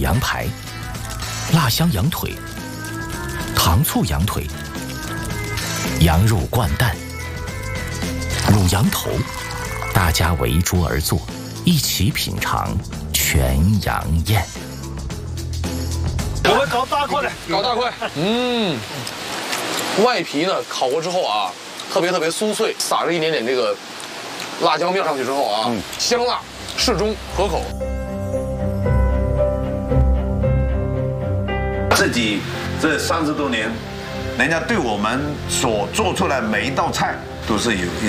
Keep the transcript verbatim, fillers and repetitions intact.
羊排、辣香羊腿、糖醋羊腿、羊肉灌蛋、卤羊头，大家围桌而坐，一起品尝全羊宴。 我们搞大块的， 搞大块。嗯，外皮呢烤过之后啊，特别特别酥脆，撒上一点点这个辣椒面上去之后啊，嗯、香辣适中可口。 自己这三十多年，人家对我们所做出来每一道菜都是有。